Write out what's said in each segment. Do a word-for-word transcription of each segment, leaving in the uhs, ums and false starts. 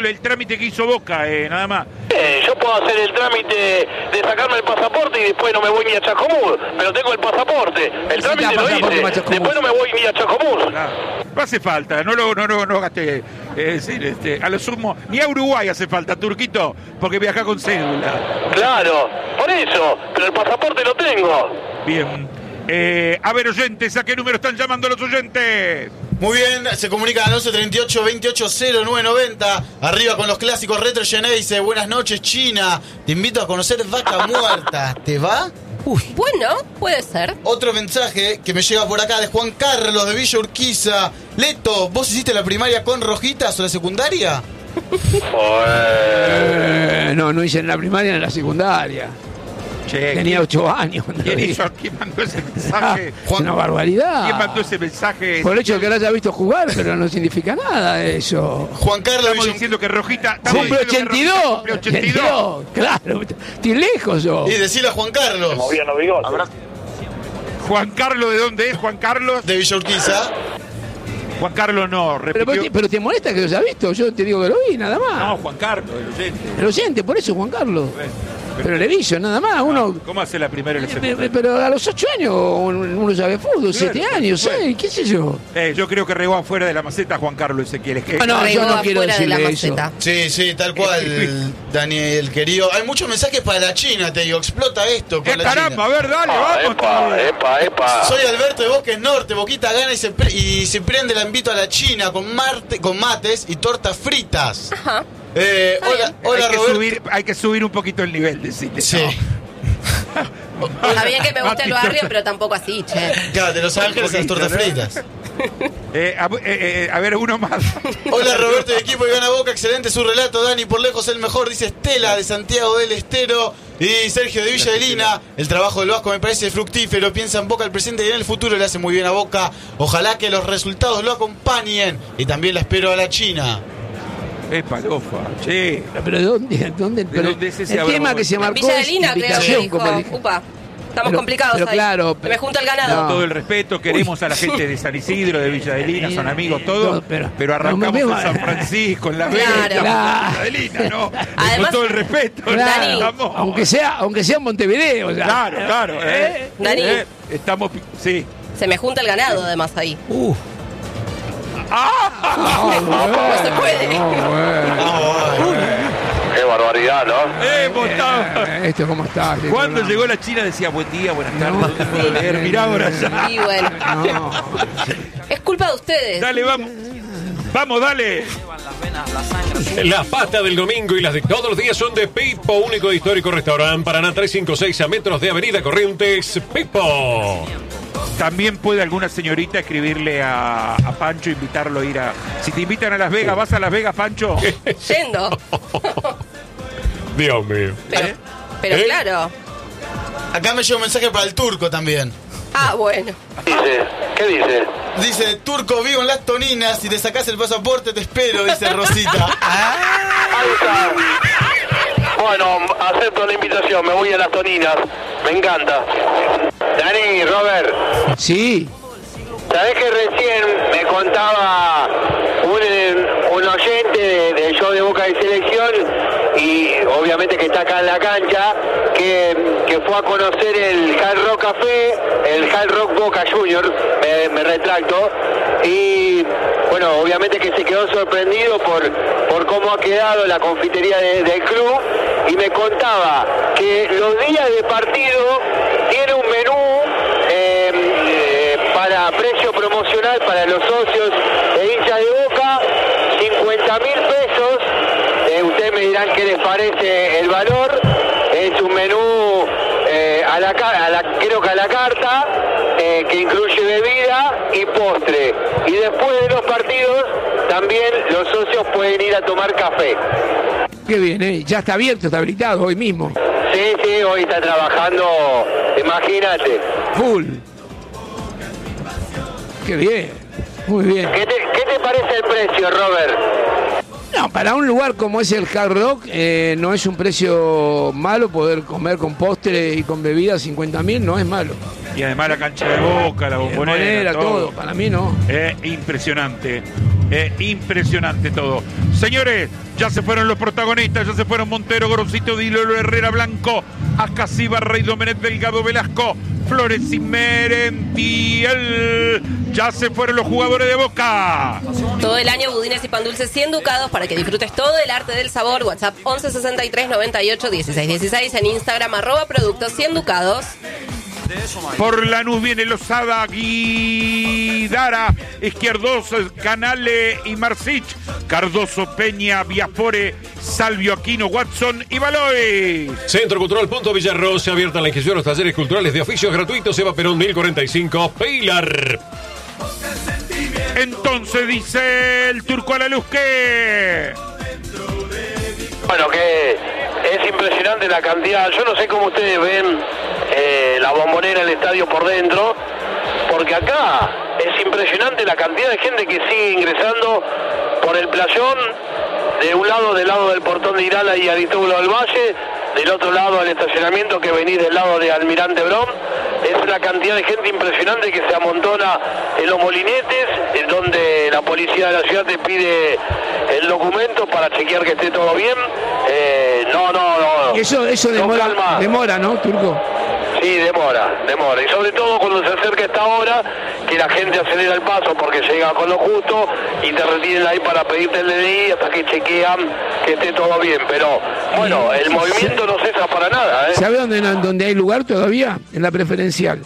El trámite que hizo Boca, eh, nada más. Eh, yo puedo hacer el trámite de sacarme el pasaporte y después no me voy ni a Chascomús, pero tengo el pasaporte. El trámite lo hice, después no me voy ni a Chascomús. Claro. No hace falta, no lo no, no, no gaste. Es decir, este, a lo sumo, ni a Uruguay hace falta, Turquito, porque viaja con cédula. Claro, por eso, pero el pasaporte lo tengo. Bien. Eh, a ver, oyentes, ¿a qué número están llamando los oyentes? Muy bien, se comunica al once treinta y ocho veintiocho cero nueve noventa. Arriba con los clásicos. Retro Gené dice: buenas noches, China. Te invito a conocer Vaca Muerta. ¿Te va? Uy. Bueno, puede ser. Otro mensaje que me llega por acá de Juan Carlos de Villa Urquiza. Leto, ¿vos hiciste la primaria con Rojitas o la secundaria? eh, no, no hice en la primaria ni en la secundaria. Che, tenía ocho años. ¿Quién, hizo, ¿Quién mandó ese mensaje? Juan, una barbaridad. ¿Quién mandó ese mensaje? Por el hecho de que lo haya visto jugar, pero no significa nada eso. Juan Carlos Estamos Villa... diciendo que Rojita... Cumple ochenta y dos. Cumple ochenta y dos. Claro, estoy lejos yo. Y decirle a Juan Carlos. Se movían los bigotes. Juan Carlos, ¿de dónde es Juan Carlos? De Villa Urquiza. Juan Carlos no, repitió. Pero, pero te molesta que lo haya visto, yo te digo que lo vi, nada más. No, Juan Carlos, el oyente. El oyente, por eso Juan Carlos. Pero le vi yo, nada más. Uno, ¿Cómo hace la primera y la segunda? Pero, pero a los ocho años uno sabe fútbol, siete años, seis, qué sé yo. Eh, yo creo que regó afuera de la maceta Juan Carlos Ezequiel. Es que... No, no, yo no quiero decirle eso. Sí, sí, tal cual, Daniel, querido. Hay muchos mensajes para la China, te digo. Explota esto con eh, la caramba, China. a ver, dale, Ah, vamos. epa, epa, epa. Soy Alberto de Bosques Norte. Boquita gana y se, pre- y se prende la invito a la China con, marte, con mates y tortas fritas. Ajá. Eh, hola, hola, hay, que Roberto. subir, hay que subir un poquito el nivel, decirle. Sí. Está bien que me guste el barrio, pero tampoco así, che. Claro, de Los Ángeles a las tortas ¿no? fritas. Eh, a, eh, eh, a ver, uno más. Hola Roberto, de equipo y gana Boca, excelente su relato, Dani, por lejos el mejor, dice Estela de Santiago del Estero y Sergio de Villa de Lina. El trabajo del Vasco me parece fructífero, piensa en Boca el presente y en el futuro, le hace muy bien a Boca. Ojalá que los resultados lo acompañen y también la espero a la China. Es palofa, che. Pero ¿de dónde? ¿Dónde? Pero dónde es ese el tema abrazo? que se marcó Villa de es Lina, creo que invitación, dijo. como dije. Upa, estamos Pero- complicados pero ahí. claro, Se me junta el ganado. no. Todo el respeto, queremos a la gente de San Isidro, de Villa de Lina, son amigos todos, No, pero- pero arrancamos no me- en San Francisco, en la Claro. Vega, Claro. Villa de Lina, ¿no? Además- Con todo el respeto. Claro, estamos- aunque sea, aunque sea en Montevideo, ya. Claro, claro. Eh, Dani. eh, estamos, sí. Se me junta el ganado, además, ahí. Uh. ¡Ah! No se puede. Qué barbaridad, ¿no? ¡Eh, votado! Eh, Esto cómo está. este Cuando programa. llegó la China decía buen día, buenas tardes, No. no te puedo leer, mirá ahora ya. Y bueno, No. es culpa de ustedes. Dale, vamos. Vamos, dale. La pata del domingo y las de todos los días son de Pipo, único histórico restaurante Paraná trescientos cincuenta y seis a metros de Avenida Corrientes. Pipo. También puede alguna señorita escribirle a, a Pancho, invitarlo a ir a... Si te invitan a Las Vegas, ¿vas a Las Vegas, Pancho? Yendo. Dios mío. Pero, pero ¿Eh? claro. Acá me llega un mensaje para el Turco también. Ah, bueno. Dice, ¿qué dice? Dice, Turco, vivo en Las Toninas, si te sacás el pasaporte te espero, dice Rosita. Ahí está. Bueno, acepto la invitación, me voy a Las Toninas. Me encanta. Dani, Robert, Sí. ¿sabés que recién me contaba un, un oyente de- del show de Boca de Selección y obviamente que está acá en la cancha, que, que fue a conocer el Hard Rock Café, el Hard Rock Boca Junior, me, me retracto, y bueno, obviamente que se quedó sorprendido por, por cómo ha quedado la confitería de- del club, y me contaba que los días de partido tiene un menú eh, eh, para precio promocional para los socios de hinchas de Boca, cincuenta mil pesos. Eh, ustedes me dirán qué les parece el valor. Es un menú eh, a, la, ca- a la creo que a la carta, eh, que incluye bebida y postre. Y después de los partidos también los socios pueden ir a tomar café. Qué bien, ¿eh? Ya está abierto, está habilitado hoy mismo. Sí, sí, hoy está trabajando, imagínate. Full. Qué bien. Muy bien. ¿Qué te, qué te parece el precio, Robert? No, para un lugar como es el Hard Rock, eh, no es un precio malo poder comer con postre y con bebida cincuenta mil, no es malo. Y además la cancha de Boca, la bombonera, Bombonera, todo. todo. Para mí no. Eh, impresionante. Eh, impresionante todo. Señores, ya se fueron los protagonistas, ya se fueron Montero, Gorosito, Dilolo, Herrera, Blanco, Ascasiba, Rey, Domenech, Delgado, Velasco, Flores y Merentiel. Ya se fueron los jugadores de Boca. Todo el año budines y pan dulces cien ducados para que disfrutes todo el arte del sabor. WhatsApp once sesenta y tres noventa y ocho dieciséis dieciséis, en Instagram arroba productos cien ducados. Por Lanús viene Lozada, Guidara, Izquierdos, Canale y Marcich, Cardoso, Peña, Viafore, Salvio, Aquino, Watson y Baloy. Centro Cultural Punto Villarrosa, abierta la inscripción a los talleres culturales de oficios gratuitos. Eva Perón mil cuarenta y cinco, Pilar. Entonces dice el Turco a la luz que... Bueno, que es impresionante la cantidad. Yo no sé cómo ustedes ven eh, la Bombonera, el estadio por dentro, porque acá es impresionante la cantidad de gente que sigue ingresando por el playón, de un lado, del lado del portón de Irala y Aristóbulo del Valle, del otro lado al estacionamiento que venís del lado de Almirante Brom. Es la cantidad de gente impresionante que se amontona en los molinetes, en donde la policía de la ciudad te pide el documento para chequear que esté todo bien. Eh, no, no, no. Eso, eso demora, no demora, ¿no, Turco? Sí, demora, demora. Y sobre todo cuando se acerca esta hora, que la gente acelera el paso porque llega con lo justo y te retienen ahí para pedirte el D N I hasta que chequean que esté todo bien. Pero, bueno, el movimiento no cesa para nada, ¿eh? ¿Sabe dónde, dónde hay lugar todavía? En la preferencial.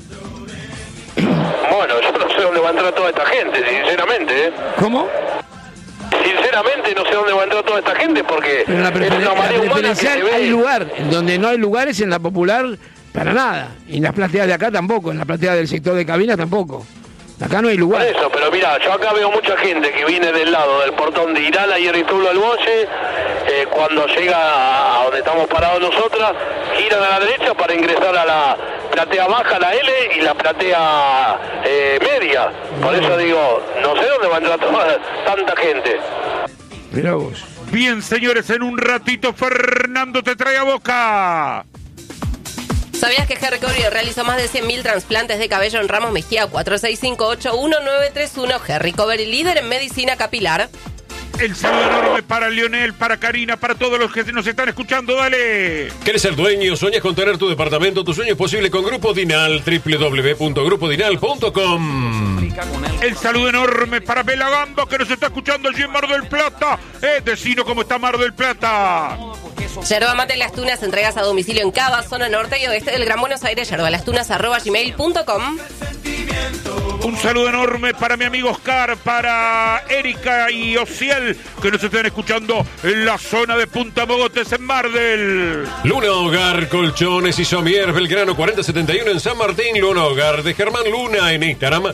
Bueno, yo no sé dónde va a entrar toda esta gente, sinceramente, ¿eh? ¿Cómo? Sinceramente no sé dónde va a entrar toda esta gente porque Pero en la, prefer es una en la marea humana que preferencial se ve. hay lugar. En donde no hay lugares, en la popular, para nada. Y en las plateas de acá tampoco. En la platea del sector de cabina tampoco. Acá no hay lugar. Por eso, pero mira, yo acá veo mucha gente que viene del lado del portón de Irala y Aristóbulo del Valle, eh, cuando llega a donde estamos parados nosotras, giran a la derecha para ingresar a la platea baja, la L, y la platea eh, media. Por eso digo, no sé dónde va a entrar toda, tanta gente. Mirá vos. Bien, señores, en un ratito Fernando te trae a Boca. ¿Sabías que Hair Recovery realizó más de cien mil trasplantes de cabello en Ramos Mejía? Cuatro seis cinco ocho uno nueve tres uno. Hair Recovery, líder en medicina capilar. El saludo enorme para Lionel, para Karina, para todos los que nos están escuchando. Dale. ¿Quieres ser dueño? ¿Sueñas con tener tu departamento? Tu sueño es posible con Grupo Dinal. doble u doble u doble u punto grupo dinal punto com. El saludo enorme para Bela Gamba, que nos está escuchando allí en Mar del Plata. Eh, decino cómo está Mar del Plata. Yerba Mate Las Tunas, entregas a domicilio en Cava, zona norte y oeste del Gran Buenos Aires. Yerbalastunas arroba gmail punto com. Un saludo enorme para mi amigo Oscar, para Erika y Ociel, que nos están escuchando en la zona de Punta Mogotes, en Mar del... Luna Hogar, Colchones y Somier, Belgrano cuarenta setenta y uno en San Martín. Luna Hogar de Germán Luna en Instagram.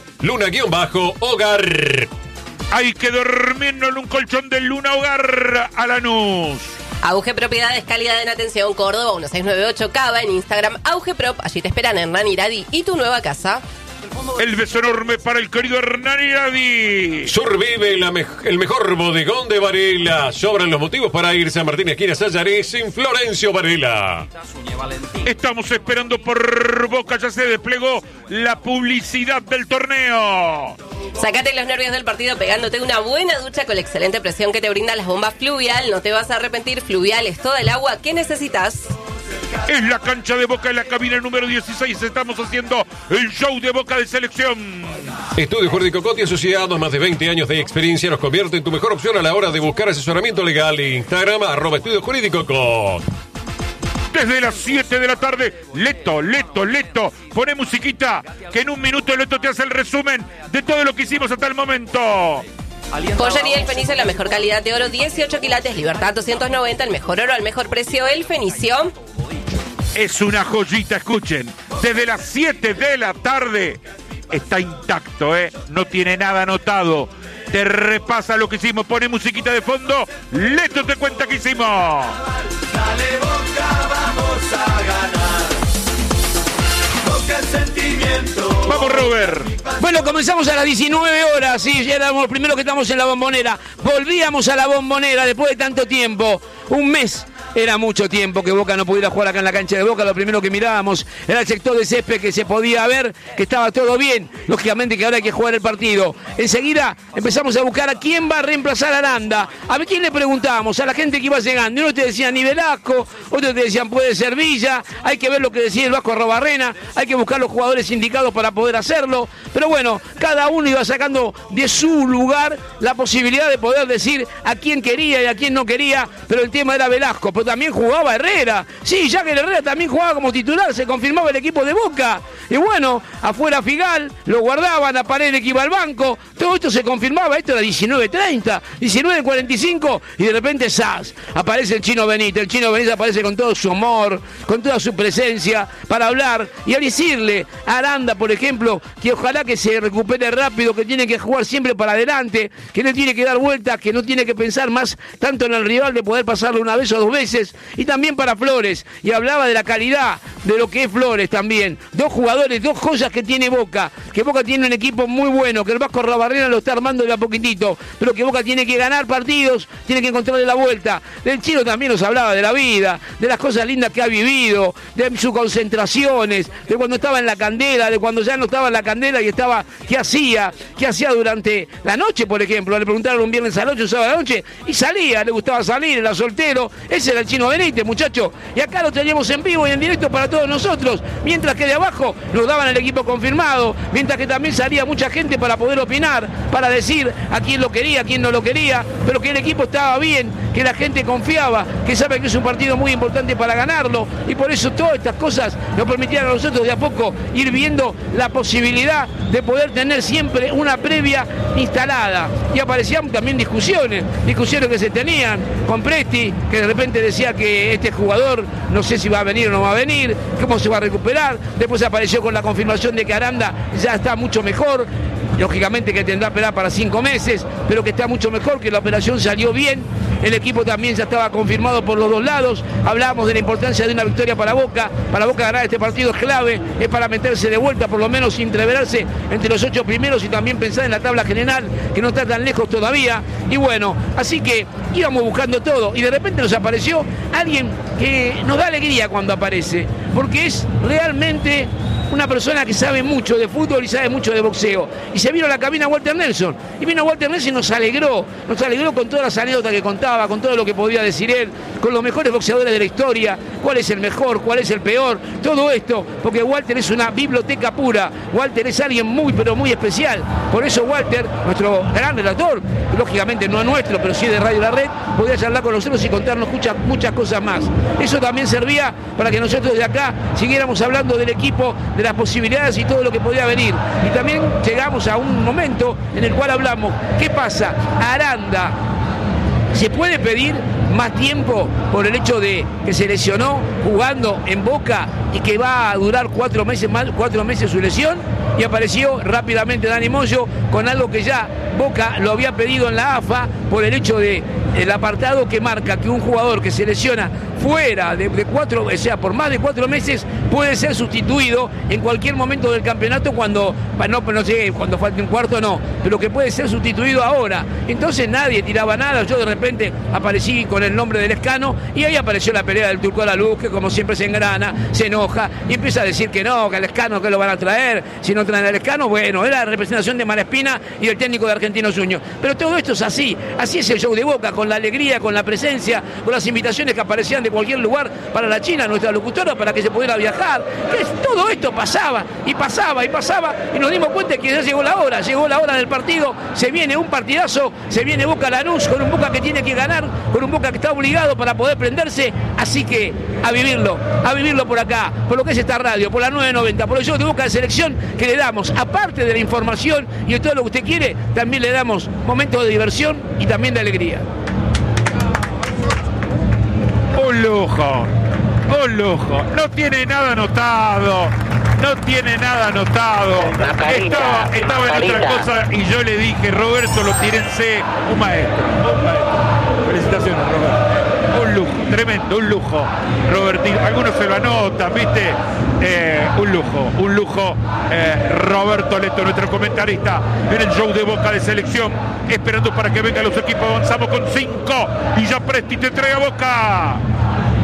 Luna-Hogar. Hay que dormirnos en un colchón de Luna Hogar a Lanús. Auge Propiedades, calidad en atención, Córdoba, uno seis nueve ocho Cava, en Instagram Auge Prop. Allí te esperan Hernán Iradi y tu nueva casa. El beso enorme para el querido Hernán Iradi. Survive la me el mejor bodegón de Varela. Sobran los motivos para irse a Martín Esquina Sayaré sin Florencio Varela. Estamos esperando por Boca, ya se desplegó la publicidad del torneo. Sácate los nervios del partido pegándote una buena ducha con la excelente presión que te brindan las bombas Fluvial. No te vas a arrepentir, Fluvial es toda el agua que necesitas. Es la cancha de Boca, en la cabina número dieciséis. Estamos haciendo el show de Boca de selección. Estudio Jurídico Coti Asociados, más de veinte años de experiencia, nos convierte en tu mejor opción a la hora de buscar asesoramiento legal. Instagram, arroba Estudio Jurídico Coti. Desde las siete de la tarde, Leto, Leto, Leto, pone musiquita, que en un minuto Leto te hace el resumen de todo lo que hicimos hasta el momento. Joyería El Fenicio, la mejor calidad de oro, dieciocho quilates, Libertad doscientos noventa, el mejor oro al mejor precio, El Fenicio. Es una joyita, escuchen, desde las siete de la tarde está intacto, ¿eh? No tiene nada anotado. Te repasa lo que hicimos, pone musiquita de fondo, Leto te cuenta que hicimos. Dale Boca, vamos a ganar. Boca el sentimiento. Vamos, Robert. Bueno, comenzamos a las diecinueve horas, sí, ya éramos los primeros que estamos en la Bombonera. Volvíamos a la Bombonera después de tanto tiempo, un mes Era mucho tiempo que Boca no pudiera jugar acá en la cancha de Boca. Lo primero que mirábamos era el sector de césped, que se podía ver que estaba todo bien. Lógicamente que ahora hay que jugar el partido. Enseguida empezamos a buscar a quién va a reemplazar a Aranda. A ver quién le preguntábamos, a la gente que iba llegando. Y uno te decía ni Velasco, otros te decían puede ser Villa. Hay que ver lo que decía el Vasco Arrobarrena. Hay que buscar los jugadores indicados para poder hacerlo. Pero bueno, cada uno iba sacando de su lugar la posibilidad de poder decir a quién quería y a quién no quería. Pero el tema era Velasco. Pero también jugaba Herrera. Sí, Jagger Herrera también jugaba como titular. Se confirmaba el equipo de Boca. Y bueno, afuera Figal, lo guardaban, a Paredes que iba al banco. Todo esto se confirmaba. Esto era diecinueve treinta, diecinueve cuarenta y cinco. Y de repente, ¡zas! Aparece el Chino Benítez. El Chino Benítez aparece con todo su humor, con toda su presencia para hablar y a decirle a Aranda, por ejemplo, que ojalá que se recupere rápido, que tiene que jugar siempre para adelante, que no tiene que dar vueltas, que no tiene que pensar más tanto en el rival de poder pasarlo una vez o dos veces. Y también para Flores, y hablaba de la calidad de lo que es Flores también. Dos jugadores, dos joyas que tiene Boca, que Boca tiene un equipo muy bueno, que el Vasco Arrobarrena lo está armando de a poquitito, pero que Boca tiene que ganar partidos, tiene que encontrarle la vuelta. Del Chino también nos hablaba de la vida, de las cosas lindas que ha vivido, de sus concentraciones, de cuando estaba en la candela, de cuando ya no estaba en la candela y estaba, qué hacía, qué hacía durante la noche, por ejemplo. Le preguntaron un viernes a la noche, un sábado a la noche, y salía, le gustaba salir, era soltero. Ese era el Chino Benítez, muchachos, y acá lo teníamos en vivo y en directo para todos nosotros, mientras que de abajo nos daban el equipo confirmado, mientras que también salía mucha gente para poder opinar, para decir a quién lo quería, a quién no lo quería, pero que el equipo estaba bien, que la gente confiaba, que sabe que es un partido muy importante para ganarlo, y por eso todas estas cosas nos permitieron a nosotros de a poco ir viendo la posibilidad de poder tener siempre una previa instalada. Y aparecían también discusiones, discusiones que se tenían con Presti, que de repente decía que este jugador no sé si va a venir o no va a venir, cómo se va a recuperar. Después apareció con la confirmación de que Aranda ya está mucho mejor, lógicamente que tendrá que esperar para cinco meses, pero que está mucho mejor, que la operación salió bien. El equipo también ya estaba confirmado por los dos lados. Hablábamos de la importancia de una victoria para Boca. Para Boca ganar este partido es clave, es para meterse de vuelta, por lo menos sin entreverarse entre los ocho primeros y también pensar en la tabla general, que no está tan lejos todavía. Y bueno, así que íbamos buscando todo y de repente nos apareció alguien que nos da alegría cuando aparece, porque es realmente una persona que sabe mucho de fútbol y sabe mucho de boxeo. Y se vino a la cabina Walter Nelson. Y vino Walter Nelson y nos alegró. Nos alegró con todas las anécdotas que contaba, con todo lo que podía decir él, con los mejores boxeadores de la historia, cuál es el mejor, cuál es el peor, todo esto, porque Walter es una biblioteca pura. Walter es alguien muy, pero muy especial. Por eso Walter, nuestro gran relator, lógicamente no es nuestro, pero sí de Radio La Red, podía charlar con nosotros y contarnos muchas, muchas cosas más. Eso también servía para que nosotros de acá siguiéramos hablando del equipo, de las posibilidades y todo lo que podía venir. Y también llegamos a un momento en el cual hablamos, ¿qué pasa? Aranda, ¿se puede pedir más tiempo por el hecho de que se lesionó jugando en Boca y que va a durar cuatro meses más, cuatro meses su lesión? Y apareció rápidamente Dani Moyo con algo que ya Boca lo había pedido en la A F A por el hecho de el apartado que marca que un jugador que se lesiona fuera de, de cuatro, o sea, por más de cuatro meses, puede ser sustituido en cualquier momento del campeonato cuando, no, no sé, cuando falte un cuarto no, pero que puede ser sustituido ahora. Entonces nadie tiraba nada, yo de repente aparecí con el nombre del Escano y ahí apareció la pelea del Turco a la Luz, que como siempre se engrana, se enoja y empieza a decir que no, que el Escano que lo van a traer, si no traen al Escano, bueno, era la representación de Malaspina y el técnico de Argentinos Juniors. Pero todo esto es así, así es el show de Boca, con la alegría, con la presencia, con las invitaciones que aparecían de cualquier lugar para la China, nuestra locutora, para que se pudiera viajar. Todo esto pasaba y pasaba y pasaba y nos dimos cuenta que ya llegó la hora, llegó la hora del partido, se viene un partidazo, se viene Boca Lanús, con un Boca que tiene que ganar, con un Boca que está obligado para poder prenderse, así que a vivirlo, a vivirlo por acá, por lo que es esta radio, por la nueve noventa, por el show de Boca de Selección que le damos, aparte de la información y de todo lo que usted quiere, también le damos momentos de diversión y también de alegría. Un lujo, un lujo. No tiene nada anotado, no tiene nada anotado. Estaba, estaba en otra cosa y yo le dije, Roberto, lo tírense. Un maestro, un maestro. Felicitaciones, Roberto. Un lujo, tremendo, un lujo. Robertino, algunos se lo anotan, ¿viste? Eh, un lujo, un lujo. Eh, Roberto Leto, nuestro comentarista en el show de Boca de Selección, esperando para que vengan los equipos. Avanzamos con cinco y ya Presti te entrega Boca.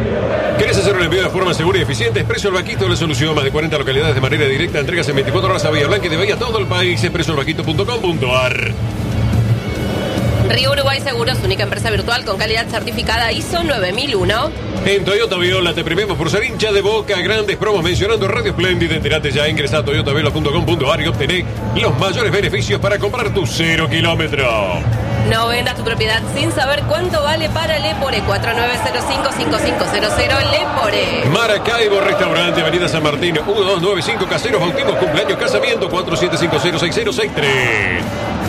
¿Querés hacer un envío de forma segura y eficiente? Expreso El Vaquito, la solución. Más de cuarenta localidades de manera directa. Entregas en veinticuatro horas a Bahía Blanca y de Bahía a todo el país. expreso el vaquito punto com punto a r. Río Uruguay Seguros, única empresa virtual con calidad certificada I S O nueve mil uno. En Toyota Viola te premiamos por ser hincha de Boca. Grandes promos mencionando Radio Splendid. Entérate ya, ingresa a toyota viola punto com punto a r y obtené los mayores beneficios para comprar tu cero kilómetro. No vendas tu propiedad sin saber cuánto vale para Lepore. cuatro nueve cero cinco cinco cinco cero cero Lepore. Maracaibo Restaurante, Avenida San Martín, uno dos nueve cinco. Caseros, bautismos, cumpleaños, casamiento, cuatro siete cinco cero seis cero seis tres.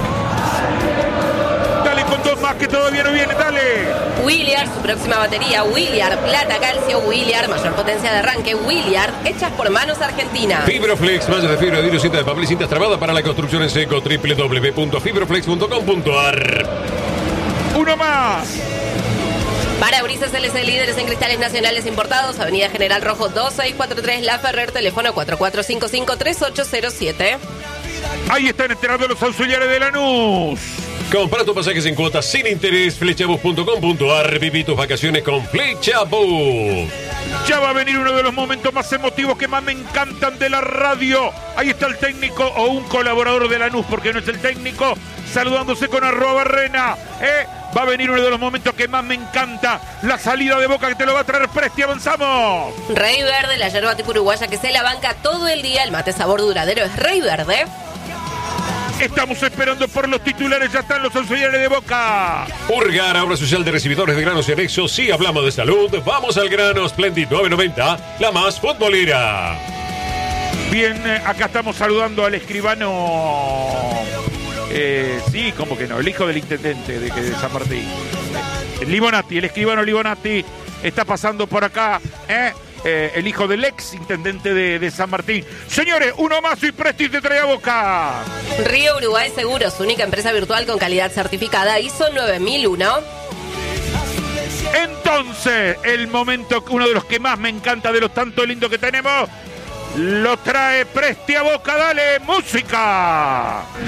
Dale con dos más que todavía no viene, dale. Williard, su próxima batería. Williard, plata, calcio. Williard, mayor potencia de arranque. Williard, hechas por manos argentinas. Fibroflex, mallas de fibra de vidrio, cinta de papel y cintas trabadas para la construcción en seco. doble u doble u doble u punto fibroflex punto com punto a r. Uno más. Parabrisas L C, líderes en cristales nacionales importados. Avenida General Rojo dos seis cuatro tres La Ferrer. Teléfono cuatro cuatro cinco cinco tres ocho cero siete. Ahí están enterando los auxiliares de Lanús. Compra tus pasajes en cuotas sin interés. Flechabus punto com punto a r. Viví tus vacaciones con Flechabus. Ya va a venir uno de los momentos más emotivos que más me encantan de la radio. Ahí está el técnico o un colaborador de Lanús, porque no es el técnico, saludándose con arroba Barrena. ¿eh? Va a venir uno de los momentos que más me encanta. La salida de Boca que te lo va a traer Presti. Avanzamos. Rey Verde, la yerba tipo uruguaya que se la banca todo el día. El mate sabor duradero es Rey Verde. Estamos esperando por los titulares, ya están los auxiliares de Boca. Urgar, obra social de recibidores de granos y anexos. Si hablamos de salud, vamos al grano. Splendid nueve noventa, la más futbolera. Bien, eh, acá estamos saludando al escribano. Eh, sí, como que no, el hijo del intendente de, de San Martín. Eh, Libonati, el escribano Libonati está pasando por acá, ¿eh? Eh, el hijo del ex intendente de, de San Martín. Señores, uno más y Presti te trae a Boca. Río Uruguay Seguros, única empresa virtual con calidad certificada I S O nueve mil uno. Entonces, el momento, uno de los que más me encanta de los tanto lindo que tenemos, lo trae Presti a Boca. Dale, música.